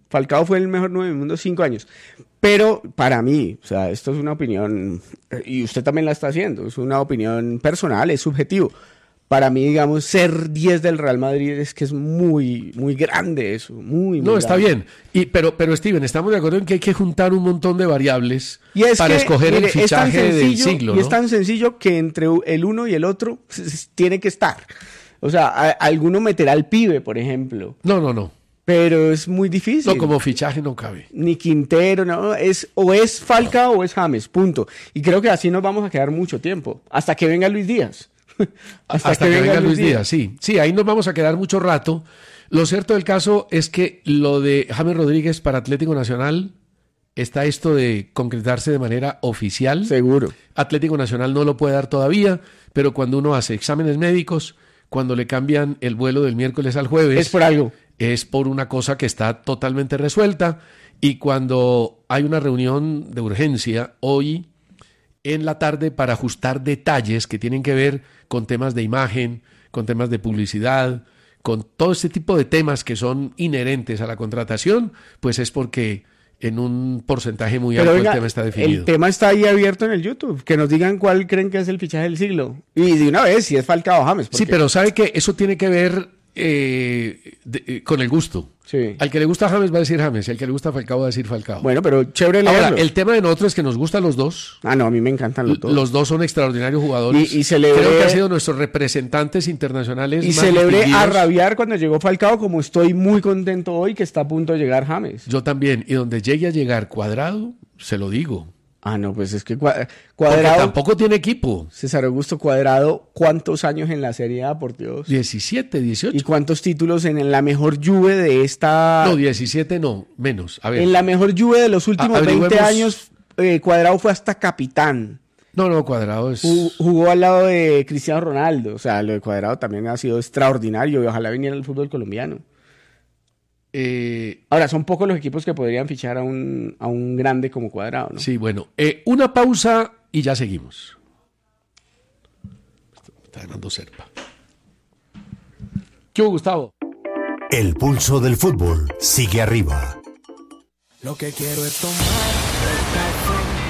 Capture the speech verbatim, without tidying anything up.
Falcao fue el mejor nueve del mundo cinco años. Pero para mí, o sea, esto es una opinión, y usted también la está haciendo, es una opinión personal, es subjetivo. Para mí, digamos, ser diez del Real Madrid es que es muy, muy grande eso, muy, muy No, está grande. bien. Y, pero, pero, Steven, estamos de acuerdo en que hay que juntar un montón de variables Y es para que, escoger mire, el fichaje es del siglo, Y ¿no? es tan sencillo que entre el uno y el otro s- s- tiene que estar. O sea, a- alguno meterá al pibe, por ejemplo, No, no, no. pero es muy difícil. No, como fichaje no cabe. Ni Quintero, no, es o es Falcao o es James, punto. Y creo que así nos vamos a quedar mucho tiempo, hasta que venga Luis Díaz. Hasta, hasta que, que venga Luis Díaz. Díaz, sí. Sí, ahí nos vamos a quedar mucho rato. Lo cierto del caso es que lo de James Rodríguez para Atlético Nacional está esto de concretarse de manera oficial. Seguro. Atlético Nacional no lo puede dar todavía, pero cuando uno hace exámenes médicos, cuando le cambian el vuelo del miércoles al jueves... Es por algo. Es por una cosa que está totalmente resuelta, y cuando hay una reunión de urgencia hoy en la tarde para ajustar detalles que tienen que ver con temas de imagen, con temas de publicidad, con todo este tipo de temas que son inherentes a la contratación, pues es porque en un porcentaje muy alto el tema está definido. El tema está ahí abierto en el YouTube. Que nos digan cuál creen que es el fichaje del siglo. Y de una vez, si es Falcao o James. Sí, pero ¿sabe qué? Eso tiene que ver eh, de, eh, con el gusto. Sí. Al que le gusta James va a decir James, y al que le gusta Falcao va a decir Falcao. Bueno, pero chévere leerlo. Ahora, el tema de nosotros es que nos gustan los dos. Ah, no, a mí me encantan los dos. Los dos son extraordinarios jugadores. Y, y celebré, Creo que han sido nuestros representantes internacionales y más celebré distinguidos. a rabiar cuando llegó Falcao, como estoy muy contento hoy que está a punto de llegar James. Yo también. Y donde llegue a llegar Cuadrado, se lo digo. Ah, no, pues es que Cuadrado... Porque tampoco tiene equipo. César Augusto Cuadrado, ¿cuántos años en la Serie A, por Dios? diecisiete, dieciocho. ¿Y cuántos títulos en, en la mejor Juve de esta...? No, diecisiete no, menos. A ver. En la mejor Juve de los últimos A- veinte años, eh, Cuadrado fue hasta capitán. No, no, Cuadrado es... Jugó, jugó al lado de Cristiano Ronaldo. O sea, lo de Cuadrado también ha sido extraordinario y ojalá viniera el fútbol colombiano. Eh, Ahora, son pocos los equipos que podrían fichar a un, a un grande como Cuadrado, ¿no? Sí, bueno. Eh, una pausa y ya seguimos. Está ganando Serpa. ¿Qué hubo, Gustavo? El pulso del fútbol sigue arriba. Lo que quiero es tomar